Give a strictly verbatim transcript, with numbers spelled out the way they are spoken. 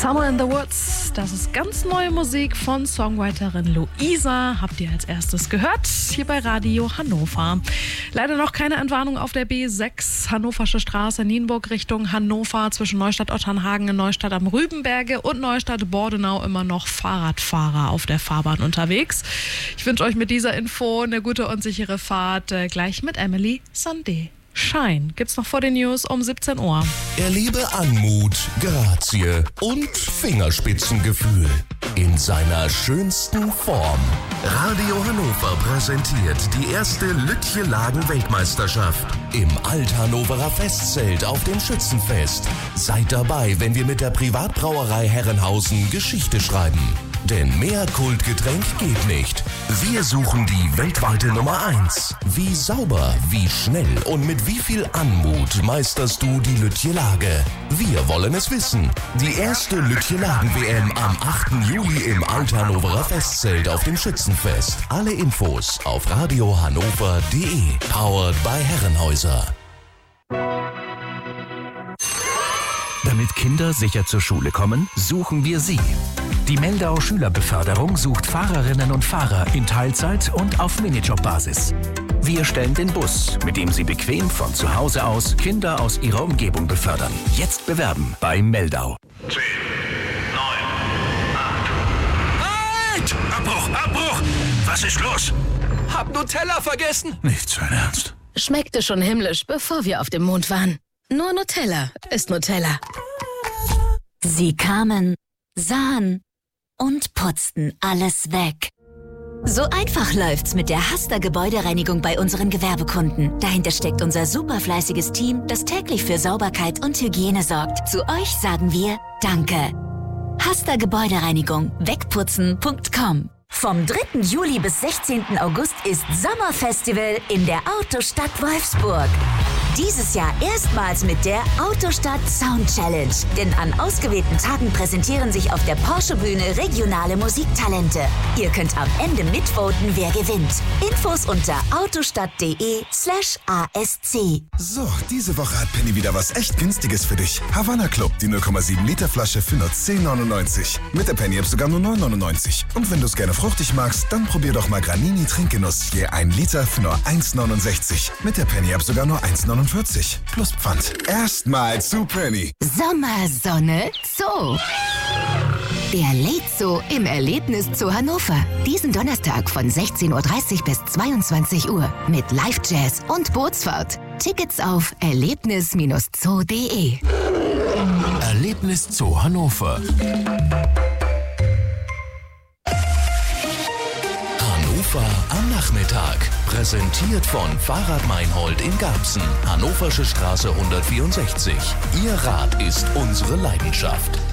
Summer in the Woods, das ist ganz neue Musik von Songwriterin Luisa. Habt ihr als erstes gehört, hier bei Radio Hannover. Leider noch keine Entwarnung auf der B sechs, Hannoversche Straße, Nienburg Richtung Hannover, zwischen Neustadt-Otternhagen in Neustadt am Rübenberge und Neustadt-Bordenau immer noch Fahrradfahrer auf der Fahrbahn unterwegs. Ich wünsche euch mit dieser Info eine gute und sichere Fahrt, äh, gleich mit Emily Sandé. Shine gibt's noch vor den News um siebzehn Uhr. Erlebe Anmut, Grazie und Fingerspitzengefühl in seiner schönsten Form. Radio Hannover präsentiert die erste Lütje-Lagen-Weltmeisterschaft im Alt-Hannoverer Festzelt auf dem Schützenfest. Seid dabei, wenn wir mit der Privatbrauerei Herrenhausen Geschichte schreiben. Denn mehr Kultgetränk geht nicht. Wir suchen die weltweite Nummer eins. Wie sauber, wie schnell und mit wie viel Anmut meisterst du die Lütje-Lage? Wir wollen es wissen. Die erste Lütje-Lagen-W M am achten Juli im Alt-Hannoverer Festzelt auf dem Schützenfest. Alle Infos auf radiohannover punkt de. Powered by Herrenhäuser. Damit Kinder sicher zur Schule kommen, suchen wir sie. Die Meldau Schülerbeförderung sucht Fahrerinnen und Fahrer in Teilzeit und auf Minijob-Basis. Wir stellen den Bus, mit dem Sie bequem von zu Hause aus Kinder aus Ihrer Umgebung befördern. Jetzt bewerben bei Meldau. zehn, neun, acht. Halt! Abbruch, Abbruch! Was ist los? Hab Nutella vergessen. Nicht sein Ernst. Schmeckte schon himmlisch, bevor wir auf dem Mond waren. Nur Nutella ist Nutella. Sie kamen, sahen und putzten alles weg. So einfach läuft's mit der Hasta Gebäudereinigung bei unseren Gewerbekunden. Dahinter steckt unser superfleißiges Team, das täglich für Sauberkeit und Hygiene sorgt. Zu euch sagen wir Danke. Hasta Gebäudereinigung. Wegputzen punkt com. Vom dritten Juli bis sechzehnten August ist Sommerfestival in der Autostadt Wolfsburg. Dieses Jahr erstmals mit der Autostadt Sound Challenge. Denn an ausgewählten Tagen präsentieren sich auf der Porsche-Bühne regionale Musiktalente. Ihr könnt am Ende mitvoten, wer gewinnt. Infos unter autostadt.de slash ASC. So, diese Woche hat Penny wieder was echt Günstiges für dich. Havanna Club, die null Komma sieben Liter Flasche für nur zehn neunundneunzig. Mit der Penny-App sogar nur neun neunundneunzig. Und wenn du es gerne fruchtig magst, dann probier doch mal Granini Trinkgenuss. Je ein Liter für nur eins neunundsechzig. Mit der Penny-App sogar nur eins neunundvierzig. Plus Pfand. Erstmal zu Penny. Sommersonne Zoo. Der Late Zoo im Erlebnis Zoo Hannover. Diesen Donnerstag von sechzehn Uhr dreißig bis zweiundzwanzig Uhr mit Live-Jazz und Bootsfahrt. Tickets auf erlebnis Bindestrich zoo punkt de. Erlebnis Zoo Hannover. Hannover am Nachmittag. Präsentiert von Fahrrad Meinhold in Garbsen. Hannoversche Straße hundertvierundsechzig. Ihr Rad ist unsere Leidenschaft.